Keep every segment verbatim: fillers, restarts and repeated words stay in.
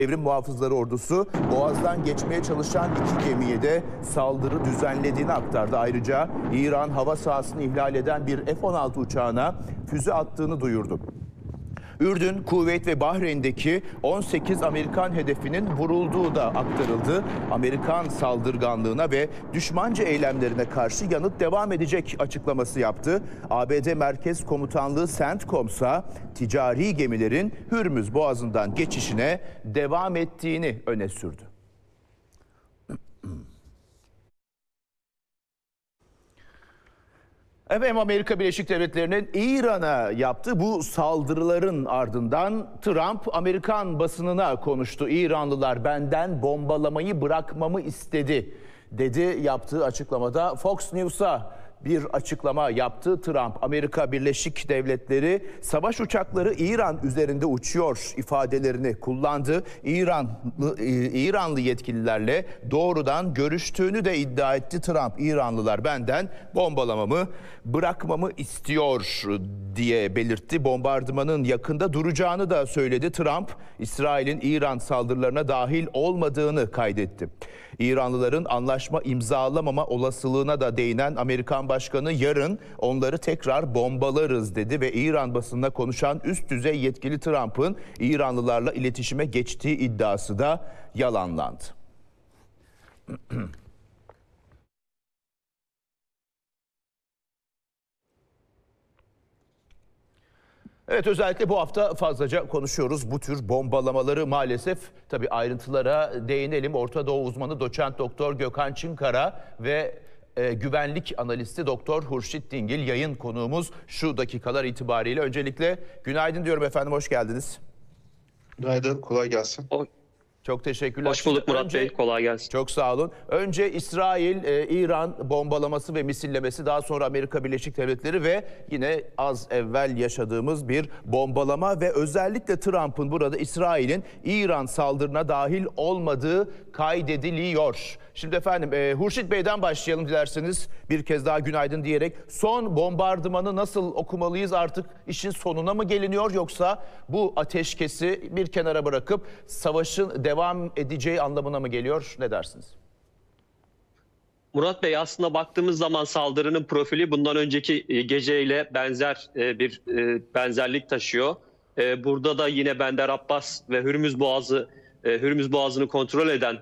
Devrim Muhafızları Ordusu Boğaz'dan geçmeye çalışan iki gemiye de saldırı düzenlediğini aktardı. Ayrıca İran hava sahasını ihlal eden bir F on altı uçağına füze attığını duyurdu. Ürdün, Kuveyt ve Bahreyn'deki on sekiz Amerikan hedefinin vurulduğu da aktarıldı. Amerikan saldırganlığına ve düşmanca eylemlerine karşı yanıt devam edecek açıklaması yaptı. A B D Merkez Komutanlığı CENTCOM'sa ticari gemilerin Hürmüz Boğazı'ndan geçişine devam ettiğini öne sürdü. Efendim, Amerika Birleşik Devletleri'nin İran'a yaptığı bu saldırıların ardından Trump Amerikan basınına konuştu. İranlılar benden bombalamayı bırakmamı istedi dedi. Yaptığı açıklamada Fox News'a bir açıklama yaptı Trump. Amerika Birleşik Devletleri savaş uçakları İran üzerinde uçuyor ifadelerini kullandı. İranlı, İranlı yetkililerle doğrudan görüştüğünü de iddia etti Trump. İranlılar benden bombalamamı bırakmamı istiyor diye belirtti. Bombardımanın yakında duracağını da söyledi Trump. İsrail'in İran saldırılarına dahil olmadığını kaydetti. İranlıların anlaşma imzalamama olasılığına da değinen Amerikan Başkanı yarın onları tekrar bombalarız dedi ve İran basınına konuşan üst düzey yetkili Trump'ın İranlılarla iletişime geçtiği iddiası da yalanlandı. Evet, özellikle bu hafta fazlaca konuşuyoruz bu tür bombalamaları maalesef. Tabii ayrıntılara değinelim. Orta Doğu uzmanı doçent doktor Gökhan Çınkara ve e, güvenlik analisti doktor Hurşit Dingil yayın konuğumuz şu dakikalar itibariyle. Öncelikle günaydın diyorum efendim, hoş geldiniz. Günaydın, kolay gelsin. O Çok teşekkürler. Hoş bulduk Murat Önce, Bey, kolay gelsin. Çok sağ olun. Önce İsrail, e, İran bombalaması ve misillemesi, daha sonra Amerika Birleşik Devletleri ve yine az evvel yaşadığımız bir bombalama ve özellikle Trump'ın burada İsrail'in İran saldırına dahil olmadığı kaydediliyor. Şimdi efendim e, Hurşit Bey'den başlayalım dilerseniz, bir kez daha günaydın diyerek. Son bombardımanı nasıl okumalıyız, artık işin sonuna mı geliniyor, yoksa bu ateşkesi bir kenara bırakıp savaşın devam edeceği anlamına mı geliyor, ne dersiniz? Murat Bey, aslında baktığımız zaman saldırının profili bundan önceki geceyle benzer bir benzerlik taşıyor. Burada da yine Bender Abbas ve Hürmüz Boğazı, Hürmüz Boğazı'nı kontrol eden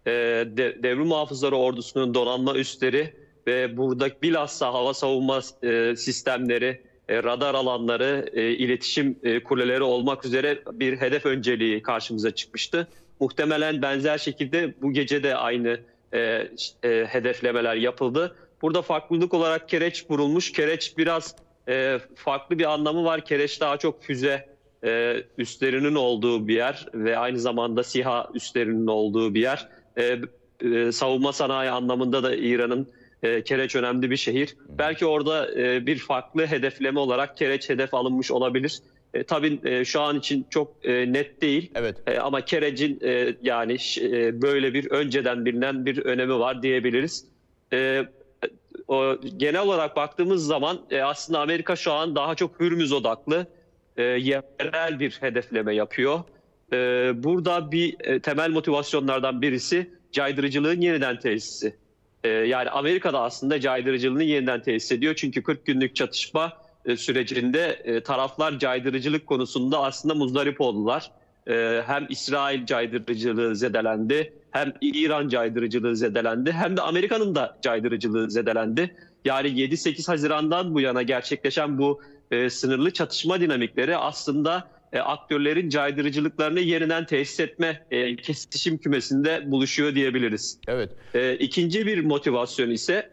Devrim Muhafızları Ordusu'nun donanma üsleri ve burada bilhassa hava savunma sistemleri, radar alanları, iletişim kuleleri olmak üzere bir hedef önceliği karşımıza çıkmıştı. Muhtemelen benzer şekilde bu gece de aynı e, e, hedeflemeler yapıldı. Burada farklılık olarak Kereç vurulmuş. Kereç biraz e, farklı bir anlamı var. Kereç daha çok füze e, üslerinin olduğu bir yer ve aynı zamanda SİHA üslerinin olduğu bir yer. E, e, savunma sanayi anlamında da İran'ın e, Kereç önemli bir şehir. Belki orada e, bir farklı hedefleme olarak Kereç hedef alınmış olabilir. E, tabii e, şu an için çok e, net değil. Evet. E, ama Kerec'in e, yani e, böyle bir önceden bilinen bir önemi var diyebiliriz. E, o, genel olarak baktığımız zaman e, aslında Amerika şu an daha çok Hürmüz odaklı e, yerel bir hedefleme yapıyor. E, burada bir e, temel motivasyonlardan birisi caydırıcılığın yeniden tesisi. E, yani Amerika da aslında caydırıcılığını yeniden tesis ediyor. Çünkü kırk günlük çatışma sürecinde taraflar caydırıcılık konusunda aslında muzdarip oldular. Hem İsrail caydırıcılığı zedelendi, hem İran caydırıcılığı zedelendi, hem de Amerika'nın da caydırıcılığı zedelendi. Yani yedi sekiz Haziran'dan bu yana gerçekleşen bu sınırlı çatışma dinamikleri aslında aktörlerin caydırıcılıklarını yeniden tesis etme kesişim kümesinde buluşuyor diyebiliriz. Evet. İkinci bir motivasyon ise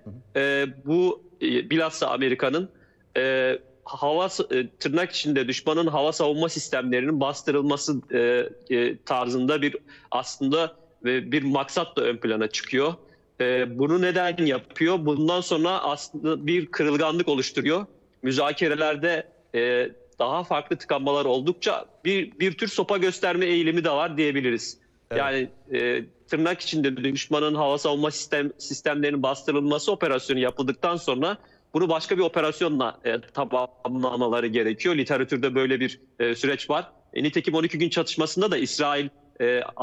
bu bilhassa Amerika'nın E, hava e, tırnak içinde düşmanın hava savunma sistemlerinin bastırılması e, e, tarzında bir aslında e, bir maksat da ön plana çıkıyor. E, bunu neden yapıyor? Bundan sonra aslında bir kırılganlık oluşturuyor. Müzakerelerde e, daha farklı tıkanmalar oldukça bir bir tür sopa gösterme eğilimi de var diyebiliriz. Evet. Yani e, tırnak içinde düşmanın hava savunma sistem sistemlerinin bastırılması operasyonu yapıldıktan sonra bunu başka bir operasyonla e, tamamlamaları gerekiyor. Literatürde böyle bir e, süreç var. E, nitekim on iki gün çatışmasında da İsrail e,